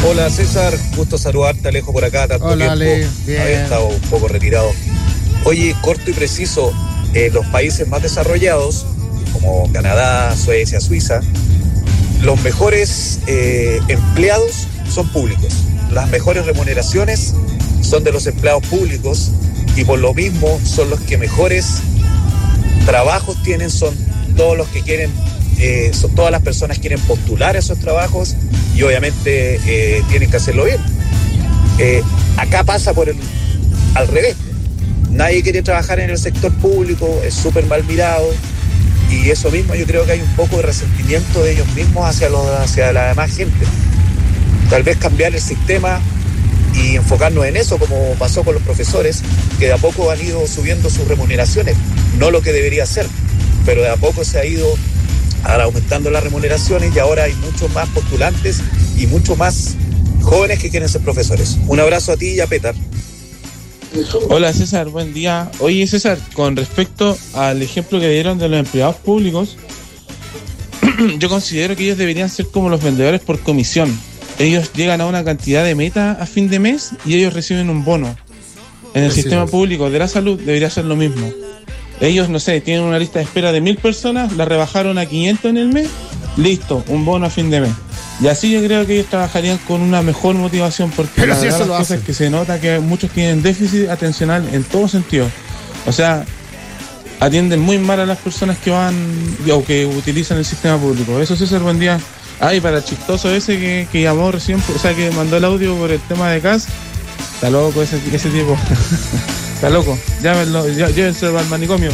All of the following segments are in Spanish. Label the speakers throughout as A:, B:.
A: Hola César, gusto saludarte, Alejo por acá, tanto
B: Hola,
A: tiempo.
B: Ale, bien.
A: Había estado un poco retirado. Oye, corto y preciso, los países más desarrollados, como Canadá, Suecia, Suiza, los mejores empleados son públicos. Las mejores remuneraciones son de los empleados públicos y por lo mismo son los que mejores trabajos tienen, son todos los que quieren, son todas las personas que quieren postular a esos trabajos y obviamente tienen que hacerlo bien. Acá pasa al revés. Nadie quiere trabajar en el sector público, es súper mal mirado y eso mismo yo creo que hay un poco de resentimiento de ellos mismos hacia la demás gente. Tal vez cambiar el sistema y enfocarnos en eso, como pasó con los profesores, que de a poco han ido subiendo sus remuneraciones, no lo que debería ser, pero de a poco se ha ido aumentando las remuneraciones y ahora hay muchos más postulantes y muchos más jóvenes que quieren ser profesores. Un abrazo a ti y a Petar.
C: Hola César, buen día. Oye César, con respecto al ejemplo que dieron de los empleados públicos, yo considero que ellos deberían ser como los vendedores por comisión. Ellos llegan a una cantidad de meta a fin de mes y ellos reciben un bono. En el sistema público de la salud debería ser lo mismo. Ellos, no sé, tienen una lista de espera de 1.000 personas, la rebajaron a 500 en el mes, listo, un bono a fin de mes. Y así yo creo que ellos trabajarían con una mejor motivación, porque
B: pero
C: la
B: si
C: verdad
B: eso
C: las cosas es que se nota que muchos tienen déficit atencional en todo sentido. O sea, atienden muy mal a las personas que van o que utilizan el sistema público. Eso César, buen día. Y para el chistoso ese que llamó recién, o sea, que mandó el audio por el tema de CAS, está loco ese tipo. Está loco. Llámenlo, llévenselo al manicomio.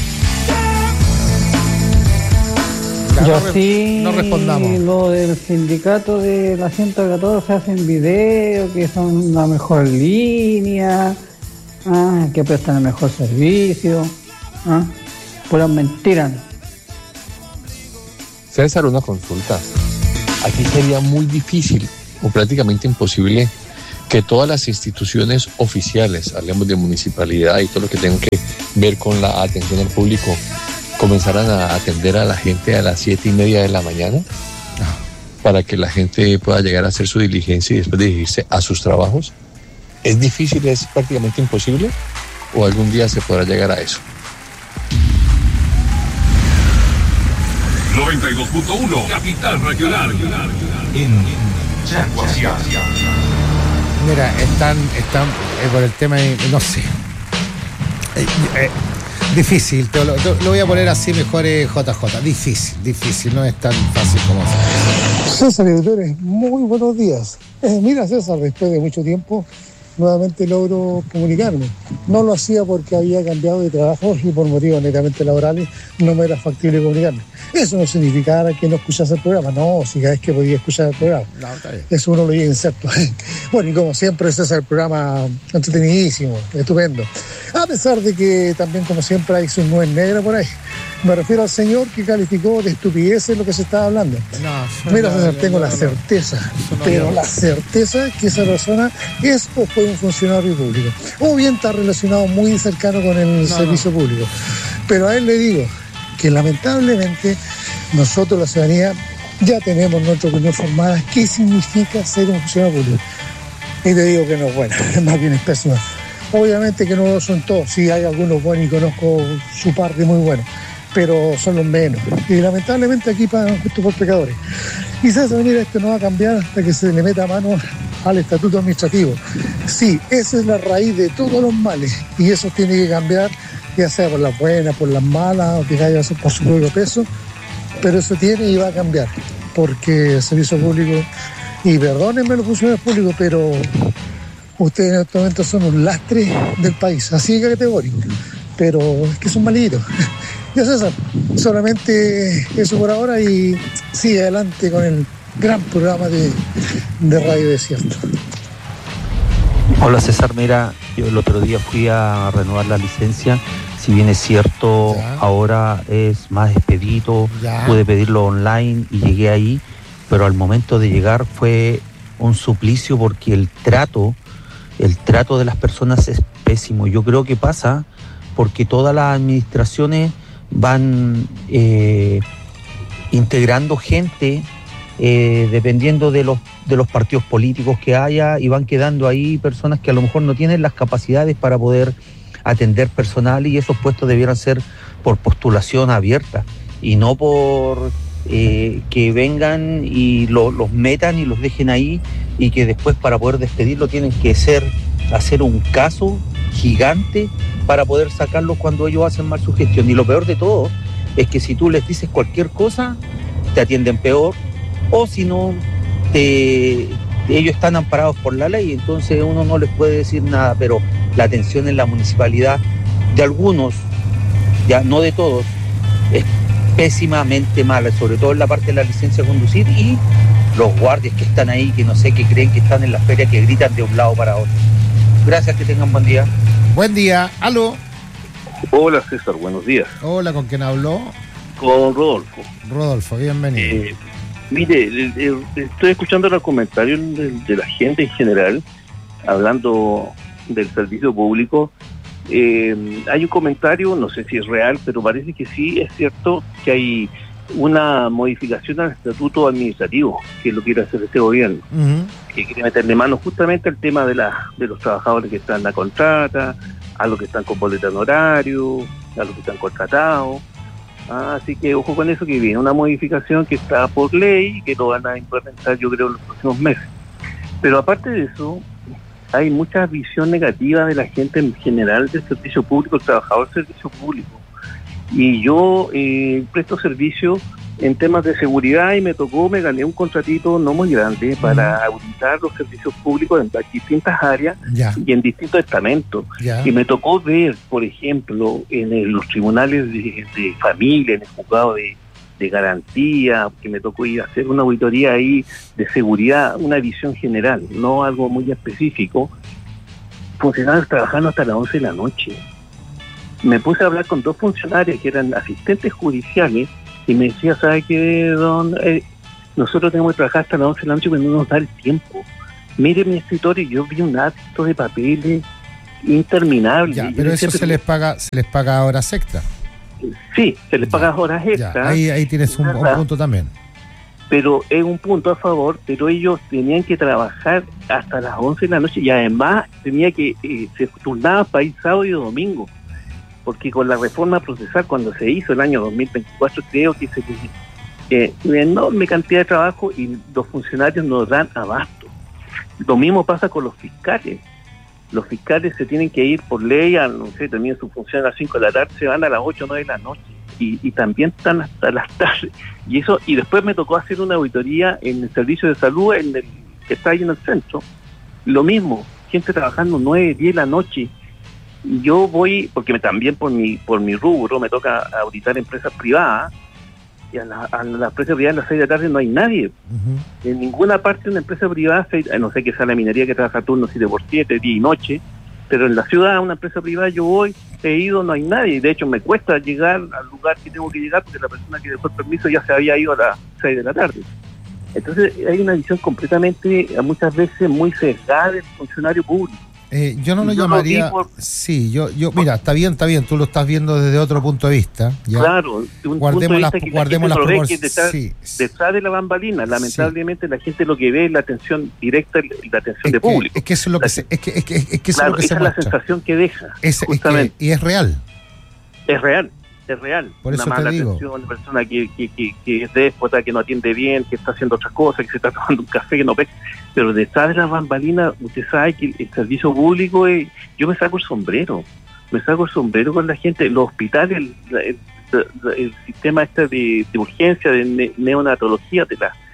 D: Yo sí,
B: no respondamos.
D: Lo del sindicato de la 114 hacen videos que son la mejor línea, que prestan el mejor servicio, puras mentiras.
E: César, una consulta. Aquí sería muy difícil o prácticamente imposible que todas las instituciones oficiales, hablemos de municipalidad y todo lo que tenga que ver con la atención al público, comenzaran a atender a la gente a las 7:30 de la mañana para que la gente pueda llegar a hacer su diligencia y después dirigirse a sus trabajos. ¿Es difícil, es prácticamente imposible o algún día se podrá llegar a eso?
F: 92.1 Capital Regional en Chaguasia.
B: Mira, están por el tema, no sé. Difícil, lo voy a poner así mejor, JJ. Difícil, no es tan fácil como eso.
G: César Editores, muy buenos días. Mira César, después de mucho tiempo, nuevamente logro comunicarme. No lo hacía porque había cambiado de trabajo y por motivos netamente laborales no me era factible comunicarme. Eso no significaba que no escuchase el programa, no, si cada vez que podía escuchar el programa.
B: No, está bien.
G: Eso uno lo llega inserto. Bueno, y como siempre, César, el programa entretenidísimo, estupendo. A pesar de que también, como siempre, hay sus nubes negras por ahí. Me refiero al señor que calificó de estupidez lo que se estaba hablando. Mira, César, tengo la certeza, la certeza que esa persona es o fue un funcionario público. O bien está relacionado muy cercano con el servicio público. Pero a él le digo que lamentablemente nosotros, la ciudadanía, ya tenemos nuestra opinión formada. ¿Qué significa ser un funcionario público? Y te digo que no es bueno, es más bien es pésimo. Obviamente que no lo son todos, sí hay algunos buenos y conozco su parte muy buena, pero son los menos. Y lamentablemente aquí pagan justo por pecadores. Quizás venir esto no va a cambiar hasta que se le meta mano al estatuto administrativo. Sí, esa es la raíz de todos los males y eso tiene que cambiar, ya sea por las buenas, por las malas, o que caiga por su propio peso, pero eso tiene y va a cambiar, porque el servicio público, y perdónenme los funcionarios públicos, pero ustedes en estos momentos son un lastre del país, así de categórico, pero es que son malitos. Ya César, solamente eso por ahora y sigue adelante con el gran programa de Radio Desierto.
H: Hola César, mira, yo el otro día fui a renovar la licencia, si bien es cierto, ahora es más expedito, pude pedirlo online y llegué ahí, pero al momento de llegar fue un suplicio porque el trato de las personas es pésimo. Yo creo que pasa porque todas las administraciones van integrando gente dependiendo de los partidos políticos que haya, y van quedando ahí personas que a lo mejor no tienen las capacidades para poder atender personal, y esos puestos debieran ser por postulación abierta y no por que vengan y los metan y los dejen ahí, y que después para poder despedirlo tienen que hacer un caso gigante para poder sacarlos cuando ellos hacen mal su gestión. Y lo peor de todo es que si tú les dices cualquier cosa, te atienden peor, o si no, ellos están amparados por la ley, entonces uno no les puede decir nada. Pero la atención en la municipalidad de algunos, ya no de todos, es pésimamente mala, sobre todo en la parte de la licencia de conducir, y los guardias que están ahí, que no sé, que creen que están en la feria, que gritan de un lado para otro. Gracias, que tengan buen día.
B: Buen día, aló.
I: Hola César, buenos días.
B: Hola, ¿con quién habló?
I: Con Rodolfo.
B: Rodolfo, bienvenido.
I: Mire, estoy escuchando los comentarios de la gente en general, hablando del servicio público. Hay un comentario, no sé si es real, pero parece que sí, es cierto que hay una modificación al estatuto administrativo que lo quiere hacer este gobierno, que quiere meterle mano justamente al tema de los trabajadores que están en la contrata, a los que están con boleta en horario, a los que están contratados. Así que ojo con eso, que viene una modificación que está por ley y que lo van a implementar, yo creo, en los próximos meses. Pero aparte de eso, hay mucha visión negativa de la gente en general del servicio público, el trabajador del servicio público. Y yo presto servicio en temas de seguridad, y me gané un contratito no muy grande para auditar los servicios públicos en distintas áreas y en distintos estamentos. Y me tocó ver, por ejemplo, en los tribunales de familia, en el juzgado de garantía, que me tocó ir a hacer una auditoría ahí de seguridad, una visión general, no algo muy específico, funcionarios trabajando hasta las 11 de la noche. Me puse a hablar con 2 funcionarios que eran asistentes judiciales, y me decía, ¿sabe qué, don? Nosotros tenemos que trabajar hasta las 11 de la noche, pero no nos da el tiempo. Mire mi escritorio, y yo vi un acto de papeles interminable.
B: Pero eso se les paga horas extra.
I: Sí, se les paga horas extra.
B: Ahí tienes un punto también.
I: Pero es un punto a favor, pero ellos tenían que trabajar hasta las 11 de la noche, y además se turnaban para ir sábado y domingo. Porque con la reforma procesal, cuando se hizo el año 2024, creo que una enorme cantidad de trabajo, y los funcionarios no dan abasto. Lo mismo pasa con los fiscales. Los fiscales se tienen que ir por ley, terminan su función a las 5 de la tarde, se van a las 8 o 9 de la noche, y también están hasta las tardes. Y después me tocó hacer una auditoría en el servicio de salud, que está ahí en el centro. Lo mismo, gente trabajando 9, 10 de la noche. Yo voy, porque también por mi rubro me toca auditar empresas privadas, y a la empresa privada a las 6 de la tarde no hay nadie. En ninguna parte de una empresa privada, no sé qué sea la minería que trabaja turnos 7x7, día y noche, pero en la ciudad, una empresa privada, yo voy, he ido, no hay nadie. De hecho, me cuesta llegar al lugar que tengo que llegar, porque la persona que dejó el permiso ya se había ido a las 6 de la tarde. Entonces hay una visión completamente, muchas veces muy sesgada del funcionario público.
B: Yo no lo llamaría... Sí, mira, está bien, tú lo estás viendo desde otro punto de vista. ¿Ya? Claro, guardemos las proporciones.
I: Detrás de la bambalina, lamentablemente la gente lo que ve es la atención directa, la atención de público.
B: Es que eso es lo que se
I: esa es la sensación que deja, justamente.
B: Y es real.
I: Es real.
B: Por eso
I: una mala
B: te digo.
I: atención, una persona que es déspota, que no atiende bien, que está haciendo otras cosas, que se está tomando un café, que no pesca. Pero detrás de las bambalinas, usted sabe que el servicio público, yo me saco el sombrero con la gente, los hospitales, el sistema de urgencia, de neonatología,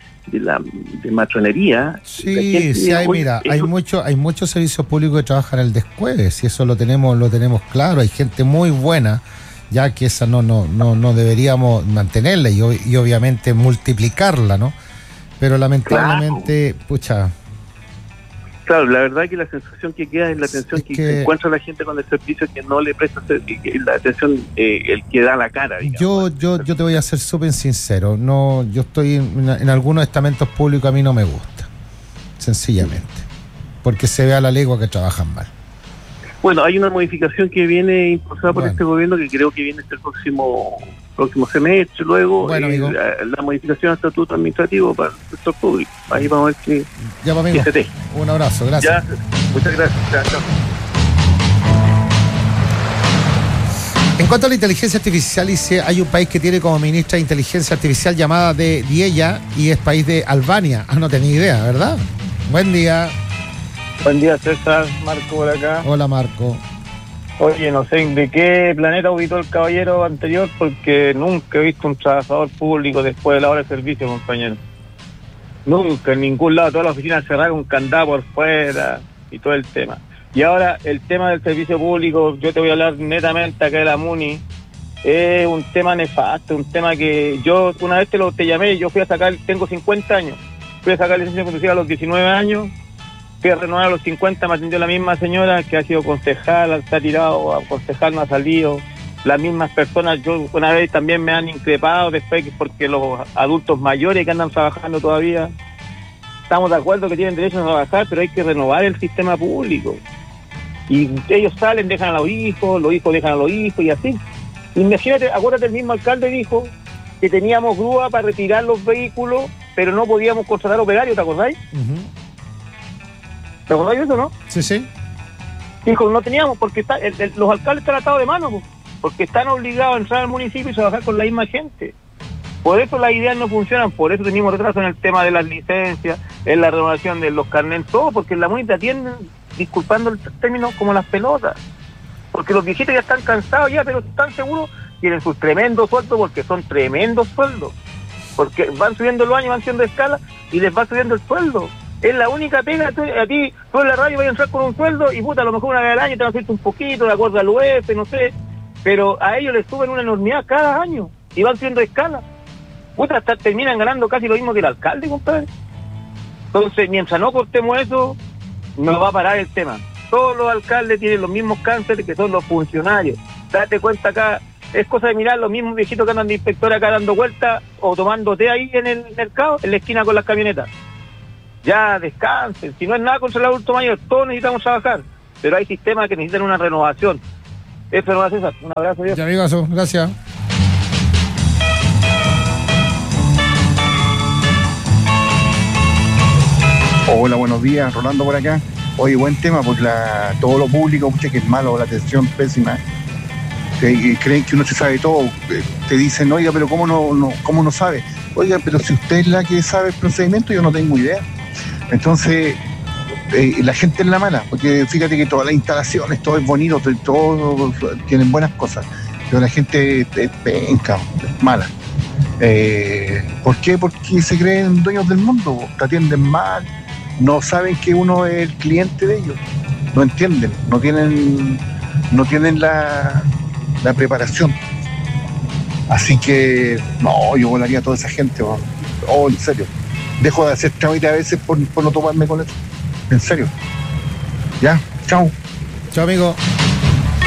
I: de matronería.
B: Sí, hay muchos servicios públicos que trabajan en el descueve, si eso lo tenemos claro. Hay gente muy buena, ya que esa no deberíamos mantenerla y obviamente multiplicarla, ¿no? Pero lamentablemente, pucha.
I: Claro, la verdad que la sensación que queda es la atención que encuentra la gente con el servicio, que no le presta la atención, el que da la cara, digamos.
B: Yo te voy a ser súper sincero, yo estoy en algunos estamentos públicos, a mí no me gusta, sencillamente, porque se ve a la legua que trabajan mal.
I: Bueno, hay una modificación que viene impulsada por este gobierno que creo que viene el próximo semestre. Luego, la modificación del estatuto administrativo para el sector público. Ahí vamos a ver
B: qué se teje. Un abrazo, gracias.
I: Ya, muchas gracias. Chao.
B: En cuanto a la inteligencia artificial, dice, hay un país que tiene como ministra de inteligencia artificial llamada de Diella y es país de Albania. No tenía idea, ¿verdad? Buen día.
J: Buen día, César. Marco por acá.
B: Hola, Marco.
J: Oye, no sé de qué planeta auditó el caballero anterior, porque nunca he visto un trabajador público después de la hora de servicio, compañero. Nunca, en ningún lado. Todas las oficinas cerradas con candado por fuera y todo el tema. Y ahora, el tema del servicio público, yo te voy a hablar netamente acá de la MUNI, es un tema nefasto, un tema que yo una vez te llamé, yo fui a sacar, tengo 50 años, fui a sacar licencia de conducir a los 19 años, fui a renovar a los 50, me atendió la misma señora que ha sido concejal, se ha tirado a concejal, no ha salido, las mismas personas, yo una vez también me han increpado después porque los adultos mayores que andan trabajando todavía, estamos de acuerdo que tienen derecho a trabajar, pero hay que renovar el sistema público. Y ellos salen, dejan a los hijos dejan a los hijos y así. Imagínate, acuérdate, el mismo alcalde dijo que teníamos grúa para retirar los vehículos, pero no podíamos contratar operarios, ¿te acordáis? ¿Te acordáis de eso, no?
B: Sí.
J: Dijo, no teníamos, porque los alcaldes están atados de mano, porque están obligados a entrar al municipio y trabajar con la misma gente. Por eso las ideas no funcionan, por eso tenemos retraso en el tema de las licencias, en la renovación de los carnets, todo, porque en la MUNI te atienden, disculpando el término, como las pelotas. Porque los viejitos ya están cansados ya, pero están seguros, tienen sus tremendos sueldos, porque son tremendos sueldos. Porque van subiendo los años, van siendo de escala, y les va subiendo el sueldo. Es la única pega, a ti, tú en la radio vas a entrar con un sueldo, y puta, a lo mejor una vez al año te van a subir un poquito, de acuerdo al UF, no sé, pero a ellos les suben una enormidad cada año, y van subiendo de escala. Puta, hasta terminan ganando casi lo mismo que el alcalde, compadre. Entonces, mientras no cortemos eso, no va a parar el tema. Todos los alcaldes tienen los mismos cánceres que son los funcionarios. Date cuenta acá, es cosa de mirar los mismos viejitos que andan de inspector acá dando vueltas o tomando té ahí en el mercado, en la esquina con las camionetas. Ya descansen, si no es nada contra el adulto mayor, todos necesitamos trabajar, pero hay sistemas que necesitan una renovación. Eso no va a César, un abrazo.
B: Ya, amigazo, gracias.
K: Hola, buenos días, Rolando por acá. Oye, buen tema, porque todo lo público, que es malo, la atención pésima. Creen que uno se sabe todo. Te dicen, oiga, pero ¿cómo no sabe? Oiga, pero si usted es la que sabe el procedimiento, yo no tengo idea. Entonces, la gente es la mala, porque fíjate que todas las instalaciones, todo es bonito, todo tienen buenas cosas, pero la gente es penca, es mala. ¿Por qué? Porque se creen dueños del mundo, te atienden mal, no saben que uno es el cliente de ellos, no entienden, no tienen la preparación. Así que, no, yo volaría a toda esa gente, en serio. Dejo de hacer trámite a veces por no tomarme con eso. En serio. Ya, chao.
B: Chao, amigo.